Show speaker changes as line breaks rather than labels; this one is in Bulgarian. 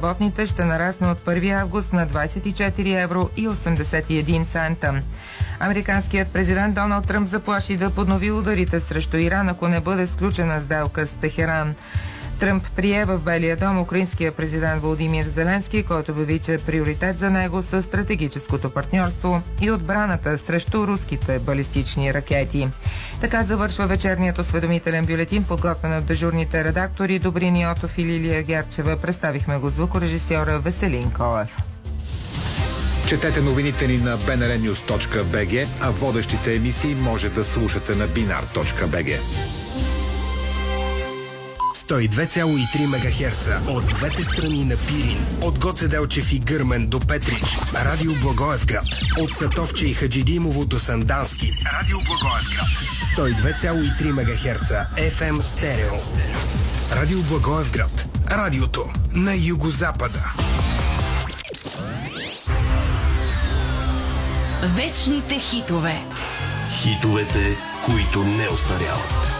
безработните ще нарасне от 1 август на 24 евро и 81 цента. Американският президент Доналд Тръмп заплаши да поднови ударите срещу Иран, ако не бъде сключена сделка с Техеран. Тръмп прие в Белия дом украинския президент Володимир Зеленски, който обяви, че приоритет за него са стратегическото партньорство и отбраната срещу руските балистични ракети. Така завършва вечерният осведомителен бюлетин, подготвен от дежурните редактори Добрин Йотов и Лилия Герчева. Представихме го звукорежисьора Веселин Колев.
Четете новините ни на bnrnews.bg, а водещите емисии може да слушате на binar.bg.
102,3 МГц от двете страни на Пирин, от Гоце Делчев и Гърмен до Петрич, Радио Благоевград, от Сатовче и Хаджидимово до Сандански, Радио Благоевград, 102,3 МГц FM стерео. Радио Благоевград, радиото на югозапада.
Вечните хитове.
Хитовете, които не остаряват.